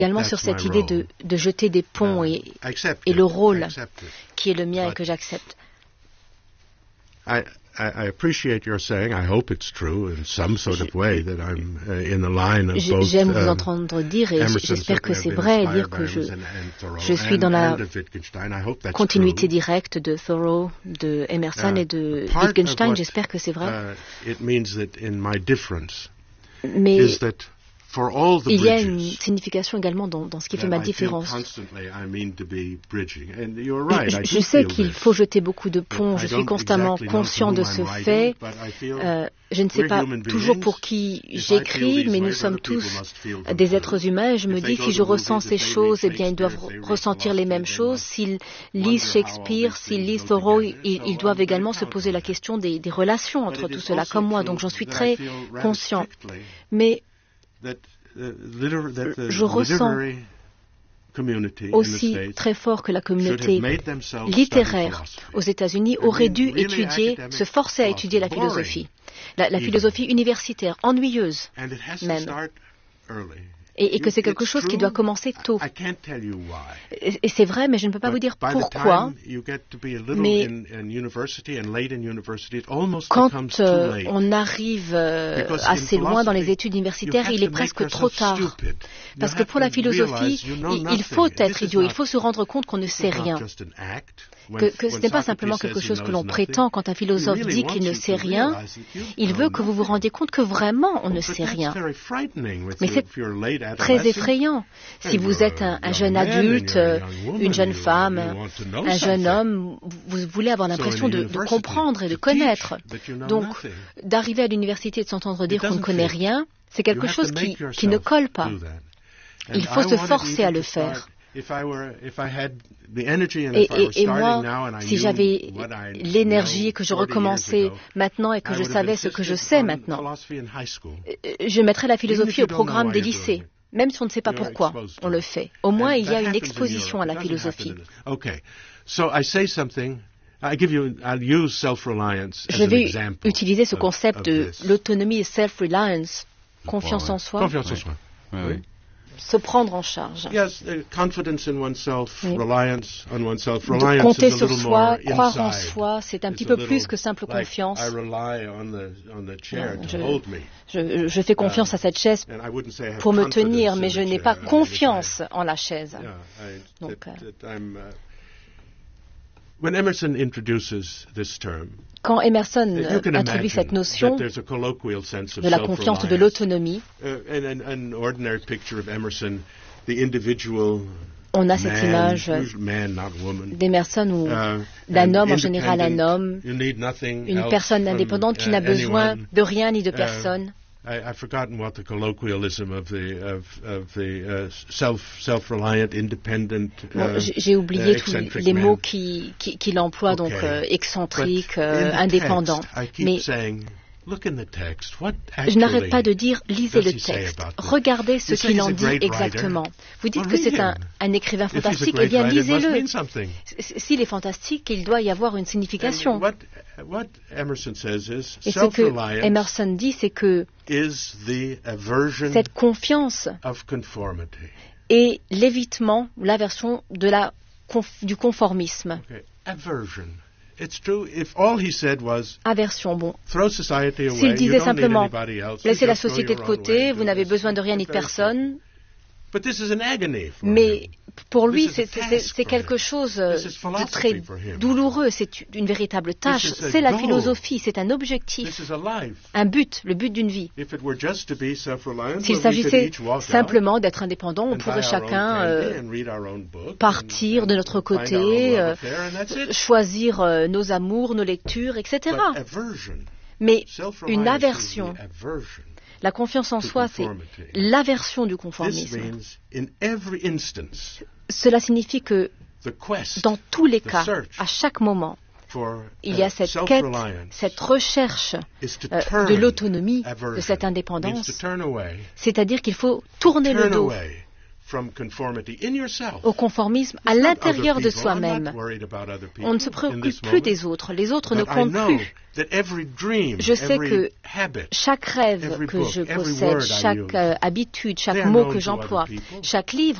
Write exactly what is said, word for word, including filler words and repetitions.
également sur cette idée de, de jeter des ponts et, et le rôle qui est le mien et que j'accepte. I, I appreciate your saying, I hope it's true in some sort of way that I'm uh, in the line of both. J'aime vous entendre dire et j'espère que c'est vrai, dire que je, je suis dans la continuité directe de Thoreau, de Emerson et de Wittgenstein. J'espère que c'est vrai. Mais il y a une signification également dans, dans ce qui fait ma différence. Je, je sais qu'il faut jeter beaucoup de ponts, je suis constamment conscient de ce fait. Euh, je ne sais pas toujours pour qui j'écris, mais nous sommes tous des êtres humains et je me dis si je ressens ces choses, eh bien ils doivent ressentir les mêmes choses. S'ils lisent Shakespeare, s'ils lisent Thoreau, ils, ils doivent également se poser la question des, des relations entre tout cela, comme moi. Donc j'en suis très conscient. Mais je ressens aussi très fort que la communauté littéraire aux États-Unis aurait dû étudier, se forcer à étudier la philosophie, la, la philosophie universitaire, ennuyeuse même. Et, et que c'est quelque chose qui doit commencer tôt. Et, et c'est vrai, mais je ne peux pas vous dire pourquoi. Mais quand euh, on arrive euh, assez loin dans les études universitaires, il est presque trop tard. Parce que pour la philosophie, il, il faut être idiot, il faut se rendre compte qu'on ne sait rien. Que, que ce n'est pas simplement quelque chose que l'on prétend. Quand un philosophe dit qu'il ne sait rien, il veut que vous vous rendiez compte que vraiment on ne sait rien. Mais c'est très effrayant. Si vous êtes un, un jeune adulte, une jeune femme, un jeune homme, vous voulez avoir l'impression de, de comprendre et de connaître. Donc, d'arriver à l'université et de s'entendre dire qu'on ne connaît rien, c'est quelque chose qui, qui ne colle pas. Il faut se forcer à le faire. Et, et, et moi, si j'avais l'énergie et que je recommençais maintenant et que je savais ce que je sais maintenant, je mettrais la philosophie au programme des lycées, même si on ne sait pas pourquoi on le fait. Au moins, il y a une exposition à la philosophie. Je vais utiliser ce concept de l'autonomie et self-reliance, confiance en soi. Confiance en soi. Oui. Se prendre en charge. Yes, confidence in oneself, oui. reliance on oneself, reliance compter sur soi, croire en soi, c'est un petit peu plus que simple confiance. Je, je fais confiance à cette chaise pour me tenir, mais je n'ai pas confiance en la chaise. Donc, When Emerson introduces this term, quand Emerson introduit cette notion de la confiance ou de l'autonomie, on a cette image d'Emerson ou d'un homme, en général un homme, une personne indépendante qui n'a besoin de rien ni de personne. I, I've forgotten what the colloquialism of the of, of the uh, self self-reliant, independent. Uh, bon, j'ai oublié tous les mots qu'il qui, qui emploie, okay. donc euh, excentrique, euh, indépendant. Mais je n'arrête pas de dire, lisez le texte, regardez ce qu'il en dit exactement. Vous dites que c'est un, un écrivain fantastique, eh bien lisez-le. S'il est fantastique, il doit y avoir une signification. Et ce que Emerson dit, c'est que cette confiance est l'évitement, l'aversion de la, du conformisme. Aversion, bon. S'il disait simplement, laissez la société de côté, vous n'avez besoin de rien ni de personne. Mais pour lui, c'est, c'est, c'est quelque chose de très douloureux, c'est une véritable tâche, c'est la philosophie, c'est un objectif, un but, le but d'une vie. S'il s'agissait simplement d'être indépendant, on pourrait chacun euh, partir de notre côté, euh, choisir euh, nos amours, nos lectures, et cetera. Mais une aversion, la confiance en soi, c'est l'aversion du conformisme. Cela signifie que dans tous les cas, à chaque moment, il y a cette quête, cette recherche euh, de l'autonomie, de cette indépendance. C'est-à-dire qu'il faut tourner le dos au conformisme à l'intérieur de soi-même. On ne se préoccupe plus des autres. Les autres ne comptent plus. Je sais que chaque rêve que je possède, chaque euh, habitude, chaque mot que j'emploie, chaque livre